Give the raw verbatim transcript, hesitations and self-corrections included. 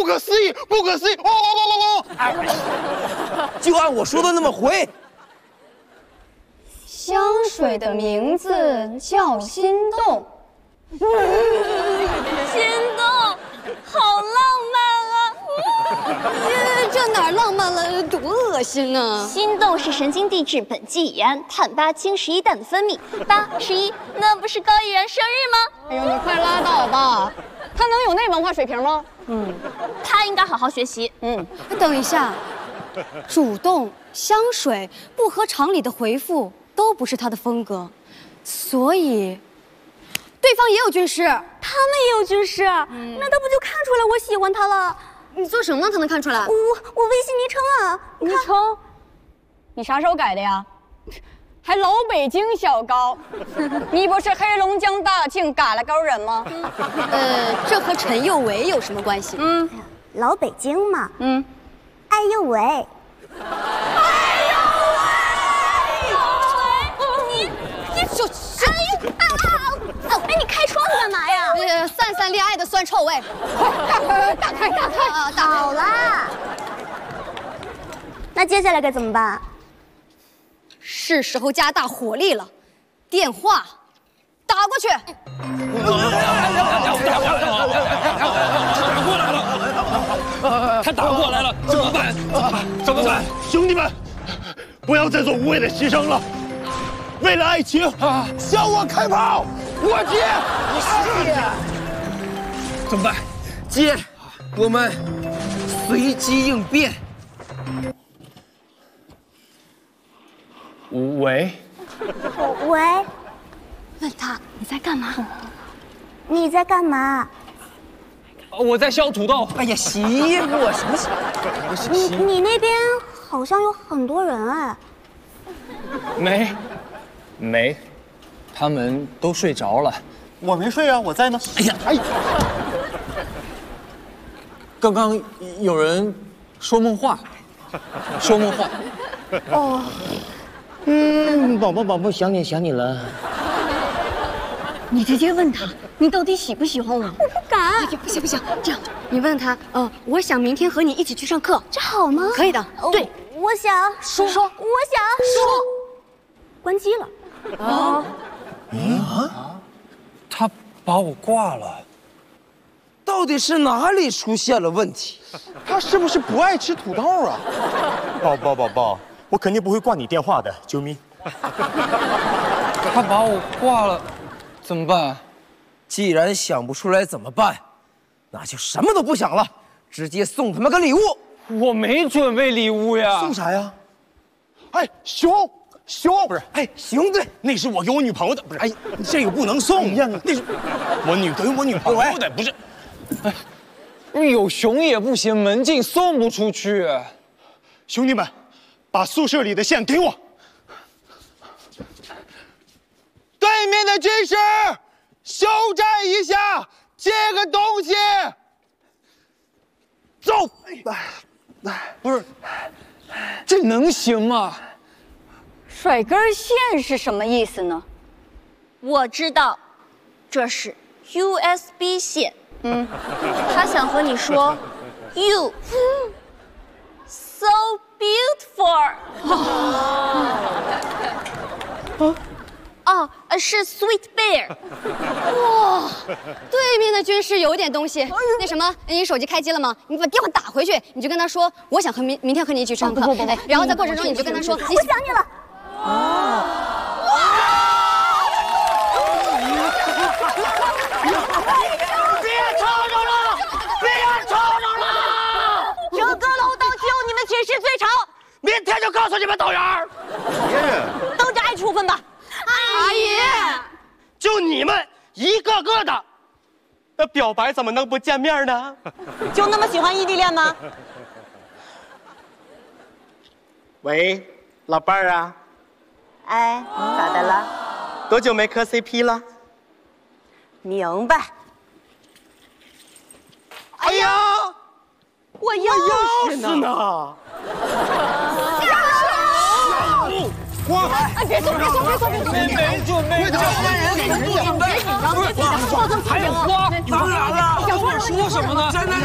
可思议，不可思议！哦哦哦哦哦！哎， 就按我说的那么回。 香水的名字叫心动。 心动，好浪漫啊！ 这哪浪漫了？多恶心啊！ 心动是神经递质苯基乙胺碳八氢十一氮的分泌。八十一，那不是高毅然生日吗？ 哎呦，你快拉倒吧！他能有那文化水平吗？ 嗯，他应该好好学习。 嗯，等一下，主动、香水、不合常理的回复都不是他的风格，所以。 对方也有军师，他们也有军师，嗯、那他不就看出来我喜欢他了？ 你做什么呢？他能看出来？ 我我微信昵称啊， 昵称？你啥时候改的呀？还老北京小高，你不是黑龙江大庆嘎啦高人吗？呃，这和陈宥维有什么关系？ 嗯，老北京嘛。嗯，哎呦喂！哎呦喂！你你就哎呦啊啊！ 哎，你开窗户干嘛呀？ 呃，散散恋爱的酸臭味。快，打开，打开啊！ 好啦，那接下来该怎么办？ 是时候加大火力了，电话打过去。 他打过来了，怎么办？怎么办？ 兄弟们，不要再做无谓的牺牲了。 为了爱情，向我开炮！我接，你接， 怎么办？接，我们随机应变。 喂， 喂， 问他你在干嘛？ 你在干嘛？ 我在削土豆。 哎呀，媳妇，什么媳？ 你你那边好像有很多人哎。 没。 没，他们都睡着了。 我没睡啊，我在呢。 哎呀，哎呀！刚刚有人说梦话，说梦话。 哦，嗯，宝宝宝宝想你想你了。 你直接问他，你到底喜不喜欢我？我不敢。 哎呀，不行不行，这样你问他，呃，我想明天和你一起去上课， 这好吗？ 可以的。对， 我想说说， 我想说，关机了。 啊！嗯啊！他把我挂了， 到底是哪里出现了问题？ 他是不是不爱吃土豆啊？宝宝宝宝，我肯定不会挂你电话的，救命！ 他把我挂了，怎么办？ 既然想不出来怎么办，那就什么都不想了，直接送他们个礼物。 我没准备礼物呀。 送啥呀？哎，熊。 熊不是， 哎，熊对， 那是我给我女朋友的，不是，哎，这个不能送呀，那是我女给我女朋友的，不是， 哎，有熊也不行，门禁送不出去。 兄弟们，把宿舍里的线给我。对面的军师，休战一下，借个东西。走， 不是，这能行吗？ 甩根线是什么意思呢？ 我知道，这是 U S B 线。嗯，他想和你说 ，You so beautiful。哦，哦，是 Sweet Bear。 哇，对面的军师有点东西。那什么，你手机开机了吗？你把电话打回去，你就跟他说，我想和明明天和你一起上课。不不不，然后在过程中你就跟他说， 我想你了。 哦！ 别吵吵了！别吵吵了！ 整个楼道只有你们寝室最吵。 明天就告诉你们导员。 爷，等着挨处分吧。 阿姨， 就你们一个个的，那表白怎么能不见面呢？ 就那么喜欢异地恋吗？ 喂，老伴儿啊。 哎，咋的了？ 多久没磕 C P 了？ 明白。 哎呀， 我钥匙呢？ 我哎，别动，别动，别动，别动！ 没准备， 别紧张，别紧张，别紧张，别紧张， 还有花，当然了。要说什么呢？真的